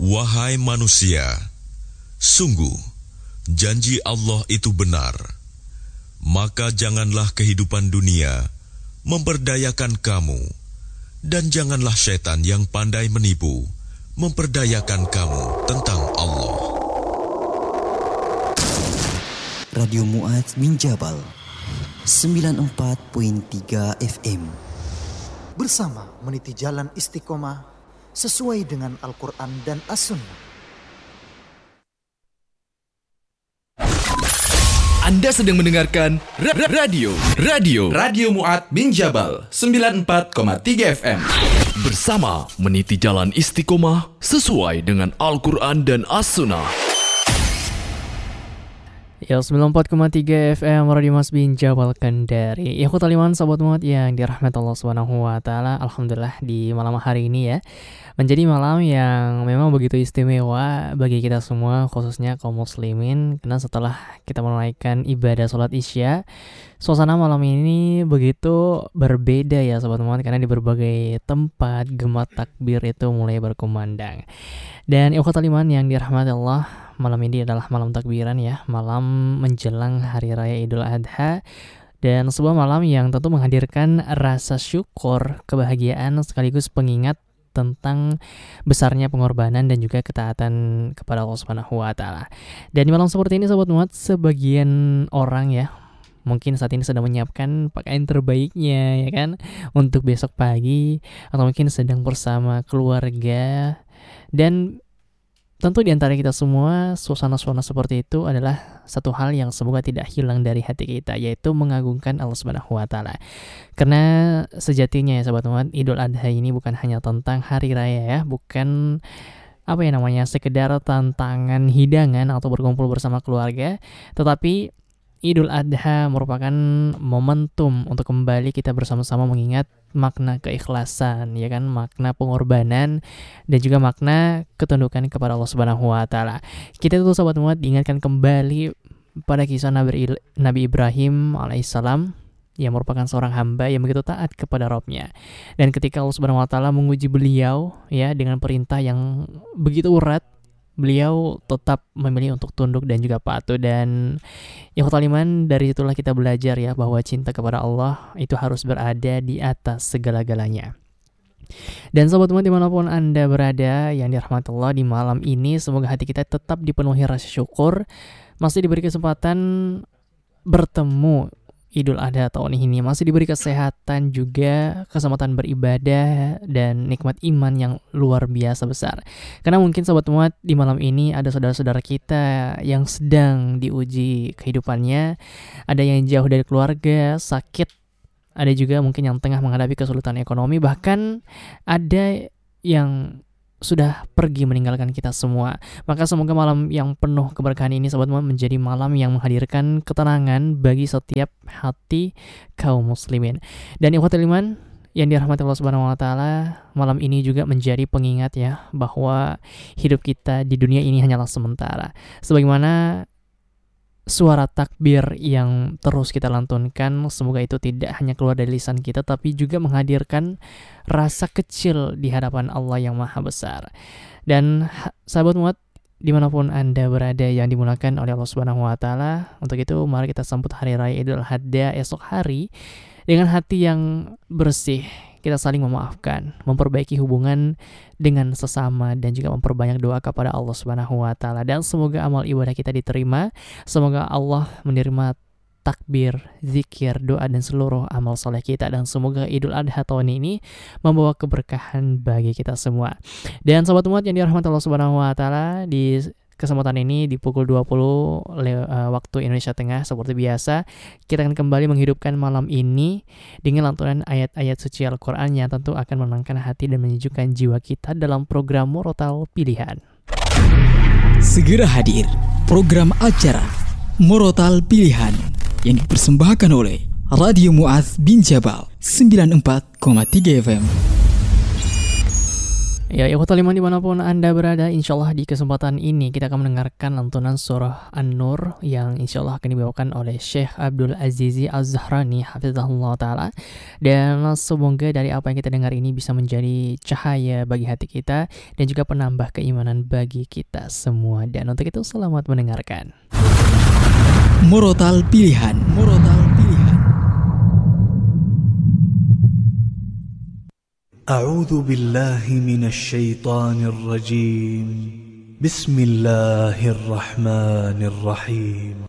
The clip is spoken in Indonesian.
Wahai manusia, sungguh janji Allah itu benar. Maka janganlah kehidupan dunia memperdayakan kamu, dan janganlah syaitan yang pandai menipu memperdayakan kamu tentang Allah. Radio Mu'adz bin Jabal 94.3 FM. Bersama meniti jalan istiqomah sesuai dengan Al-Quran dan As-Sunnah. Anda sedang mendengarkan Radio Mu'adz bin Jabal 94,3 FM. Bersama meniti jalan istiqomah sesuai dengan Al-Quran dan As-Sunnah. Ya, 94,3 FM Radio Mu'adz bin Jabal Kendari. Ya, Taliman sahabat Mu'adz yang dirahmati Allah Subhanahu wa taala. Alhamdulillah di malam hari ini ya menjadi malam yang memang begitu istimewa bagi kita semua, khususnya kaum muslimin, karena setelah kita menunaikan ibadah sholat Isya, suasana malam ini begitu berbeda ya sahabat Mu'adz, karena di berbagai tempat gema takbir itu mulai berkumandang. Dan ikhwatal iman yang dirahmati Allah, malam ini adalah malam takbiran ya, malam menjelang hari raya Idul Adha, dan sebuah malam yang tentu menghadirkan rasa syukur, kebahagiaan sekaligus pengingat tentang besarnya pengorbanan dan juga ketaatan kepada Allah Subhanahu wa taala. Dan di malam seperti ini sahabat Mu'adz, sebagian orang ya mungkin saat ini sedang menyiapkan pakaian terbaiknya ya kan untuk besok pagi, atau mungkin sedang bersama keluarga. Dan tentu di antara kita semua, suasana-suasana seperti itu adalah satu hal yang semoga tidak hilang dari hati kita, yaitu mengagungkan Allah Subhanahu wa taala. Karena sejatinya ya sahabat Mu'adz, Idul Adha ini bukan hanya tentang hari raya ya, bukan sekedar tantangan hidangan atau berkumpul bersama keluarga, tetapi Idul Adha merupakan momentum untuk kembali kita bersama-sama mengingat makna keikhlasan, ya kan, makna pengorbanan dan juga makna ketundukan kepada Allah Subhanahu wa taala. Kita itu sahabat Mu'adz diingatkan kembali pada kisah Nabi Ibrahim alaihissalam yang merupakan seorang hamba yang begitu taat kepada Rabb-Nya. Dan ketika Allah Subhanahu wa taala menguji beliau ya dengan perintah yang begitu urat, beliau tetap memilih untuk tunduk dan juga patuh. Dan ikhwatal iman, dari situlah kita belajar ya bahwa cinta kepada Allah itu harus berada di atas segala-galanya. Dan sahabat Mu'adz dimanapun Anda berada yang dirahmati Allah, di malam ini semoga hati kita tetap dipenuhi rasa syukur, masih diberi kesempatan bertemu Idul Adha tahun ini, masih diberi kesehatan juga, kesempatan beribadah dan nikmat iman yang luar biasa besar. Karena mungkin sahabat Mu'adz di malam ini ada saudara-saudara kita yang sedang diuji kehidupannya, ada yang jauh dari keluarga, sakit, ada juga mungkin yang tengah menghadapi kesulitan ekonomi, bahkan ada yang sudah pergi meninggalkan kita semua. Maka semoga malam yang penuh keberkahan ini sahabat Mu'adz menjadi malam yang menghadirkan ketenangan bagi setiap hati kaum muslimin. Dan ikhwatul iman yang dirahmati Allah Subhanahu wa taala, malam ini juga menjadi pengingat ya bahwa hidup kita di dunia ini hanyalah sementara. Sebagaimana suara takbir yang terus kita lantunkan, semoga itu tidak hanya keluar dari lisan kita, tapi juga menghadirkan rasa kecil di hadapan Allah yang maha besar. Dan sahabat Mu'adz dimanapun Anda berada yang dimulakan oleh Allah Subhanahu wa taala, untuk itu mari kita sambut hari raya Idul Adha esok hari dengan hati yang bersih. Kita saling memaafkan, memperbaiki hubungan dengan sesama, dan juga memperbanyak doa kepada Allah Subhanahu wa taala. Dan semoga amal ibadah kita diterima, semoga Allah menerima takbir, zikir, doa dan seluruh amal soleh kita, dan semoga Idul Adha tahun ini membawa keberkahan bagi kita semua. Dan sahabat Mu'adz yang dirahmati Allah Subhanahu wa taala, di kesempatan ini di pukul 20 waktu Indonesia Tengah seperti biasa, kita akan kembali menghidupkan malam ini dengan lantunan ayat-ayat suci Al-Quran yang tentu akan menenangkan hati dan menyejukkan jiwa kita dalam program Murotal Pilihan. Segera hadir program acara Murotal Pilihan yang dipersembahkan oleh Radio Mu'adz bin Jabal 94,3 FM. Ya, ikhwatul iman dimanapun Anda berada, insyaallah di kesempatan ini kita akan mendengarkan lantunan surah An-Nur yang insyaallah akan dibawakan oleh Syekh Abdul Azizi Az-Zahrani hafizahullah ta'ala. Dan semoga dari apa yang kita dengar ini bisa menjadi cahaya bagi hati kita dan juga penambah keimanan bagi kita semua. Dan untuk itu selamat mendengarkan. Murotal Pilihan. Murotal Pilihan. أعوذ بالله من الشيطان الرجيم بسم الله الرحمن الرحيم